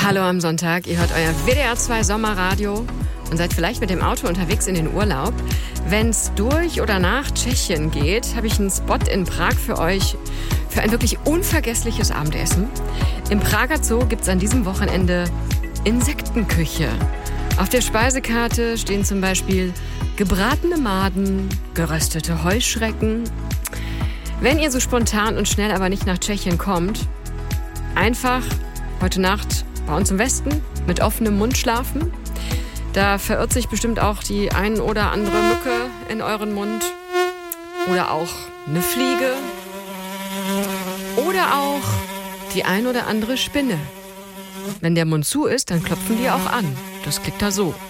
Hallo am Sonntag, ihr hört euer WDR 2 Sommerradio und seid vielleicht mit dem Auto unterwegs in den Urlaub. Wenn es durch oder nach Tschechien geht, habe ich einen Spot in Prag für euch für ein wirklich unvergessliches Abendessen. Im Prager Zoo gibt es an diesem Wochenende Insektenküche. Auf der Speisekarte stehen zum Beispiel gebratene Maden, geröstete Heuschrecken. Wenn ihr so spontan und schnell aber nicht nach Tschechien kommt, einfach heute Nacht bei uns im Westen mit offenem Mund schlafen. Da verirrt sich bestimmt auch die ein oder andere Mücke in euren Mund. Oder auch eine Fliege. Oder auch die ein oder andere Spinne. Wenn der Mund zu ist, dann klopfen die auch an. Das klingt da so.